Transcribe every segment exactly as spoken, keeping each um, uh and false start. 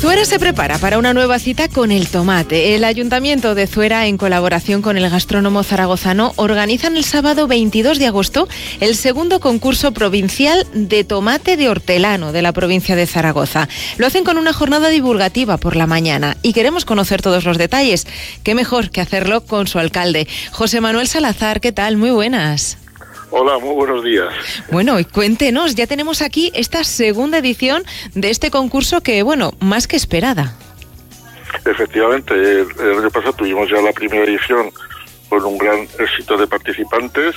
Zuera se prepara para una nueva cita con el tomate. El Ayuntamiento de Zuera, en colaboración con el gastrónomo zaragozano, organizan el sábado veintidós de agosto el segundo concurso provincial de tomate de hortelano de la provincia de Zaragoza. Lo hacen con una jornada divulgativa por la mañana y queremos conocer todos los detalles. Qué mejor que hacerlo con su alcalde, José Manuel Salazar. ¿Qué tal? Muy buenas. Hola, muy buenos días. Bueno, y cuéntenos, ya tenemos aquí esta segunda edición de este concurso que, bueno, más que esperada. Efectivamente, el, el año pasado tuvimos ya la primera edición con un gran éxito de participantes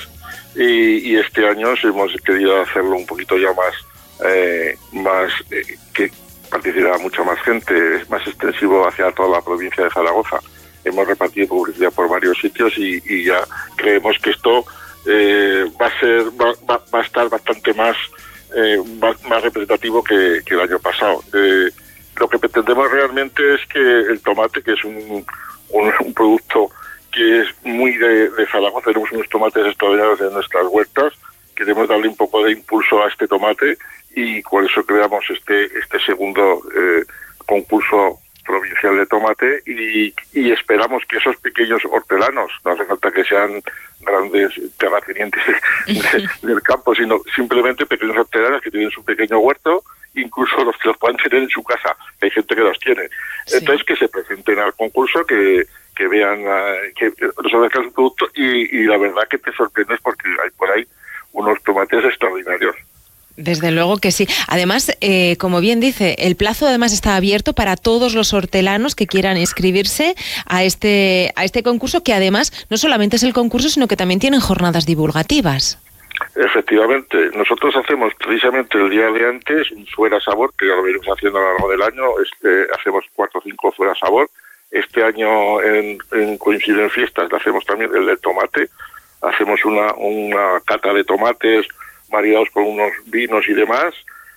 y, y este año hemos querido hacerlo un poquito ya más, eh, más eh, que participará mucha más gente, es más extensivo hacia toda la provincia de Zaragoza. Hemos repartido publicidad por varios sitios y, y ya creemos que esto Eh, va a ser va, va, va a estar bastante más eh, más, más representativo que, que el año pasado. Eh, lo que pretendemos realmente es que el tomate, que es un, un, un producto que es muy de, de Zaragoza, tenemos unos tomates extraordinarios en nuestras huertas, queremos darle un poco de impulso a este tomate y por eso creamos este este segundo eh, concurso provincial de tomate y, y esperamos que esos pequeños hortelanos, no hace falta que sean grandes terratenientes de, del campo, sino simplemente pequeños hortelanos que tienen su pequeño huerto, incluso los que los puedan tener en su casa, hay gente que los tiene. Sí. Entonces que se presenten al concurso, que, que vean, uh, que nos ofrezcan su producto y, y la verdad que te sorprendes porque hay por ahí unos tomates extraordinarios. Desde luego que sí. Además, eh, como bien dice, el plazo además está abierto para todos los hortelanos que quieran inscribirse a este a este concurso, que además no solamente es el concurso, sino que también tienen jornadas divulgativas. Efectivamente, nosotros hacemos precisamente el día de antes un Zuera Sabor, que ya lo venimos haciendo a lo largo del año, este, hacemos cuatro o cinco Zuera Sabor. Este año, en, en coincido en fiestas, hacemos también el del tomate, hacemos una, una cata de tomates maridados con unos vinos y demás,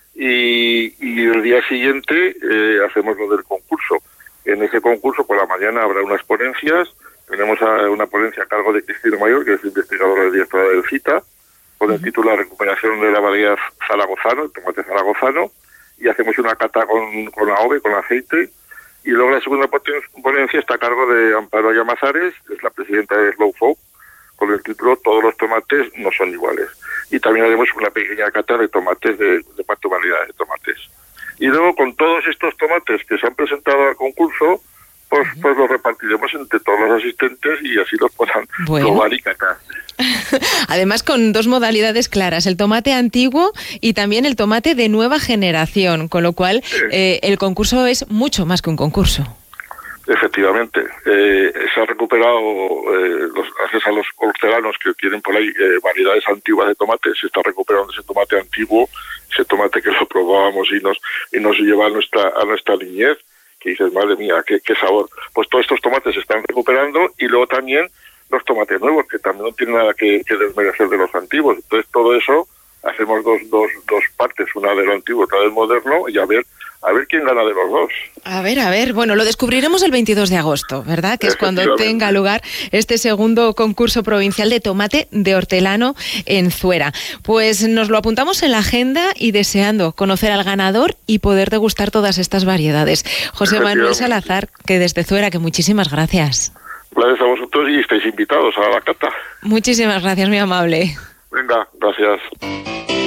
y, y el día siguiente eh, hacemos lo del concurso. En ese concurso por la mañana habrá unas ponencias, tenemos a, una ponencia a cargo de Cristina Mayor, que es investigadora y directora del CITA, con el título La recuperación de la variedad zaragozano, el tomate zaragozano, y hacemos una cata con, con ahove, con aceite, y luego la segunda ponencia está a cargo de Amparo Llamazares, que es la presidenta de Slow Folk, con el título Todos los tomates no son iguales. Y también haremos una pequeña cata de tomates, de, de cuatro variedades de tomates. Y luego con todos estos tomates que se han presentado al concurso, pues, uh-huh. pues los repartiremos entre todos los asistentes y así los podrán bueno. probar y catar. Además con dos modalidades claras, el tomate antiguo y también el tomate de nueva generación, con lo cual eh, el concurso es mucho más que un concurso. Efectivamente, eh, se ha recuperado, eh, los, gracias a los hortelanos que tienen por ahí eh, variedades antiguas de tomate, se está recuperando ese tomate antiguo, ese tomate que lo probábamos y nos y nos lleva a nuestra a nuestra niñez, que dices, madre mía, qué, qué sabor. Pues todos estos tomates se están recuperando y luego también los tomates nuevos, que también no tienen nada que, que desmerecer de los antiguos. Entonces todo eso, hacemos dos, dos, dos partes, una de lo antiguo, otra del moderno, y a ver A ver quién gana de los dos. A ver, a ver, bueno, lo descubriremos el veintidós de agosto, ¿verdad? Que es cuando tenga lugar este segundo concurso provincial de tomate de hortelano en Zuera. Pues nos lo apuntamos en la agenda y deseando conocer al ganador y poder degustar todas estas variedades. José Manuel Salazar, que desde Zuera, que muchísimas gracias. Gracias a vosotros y estáis invitados a la cata. Muchísimas gracias, muy amable. Venga, gracias.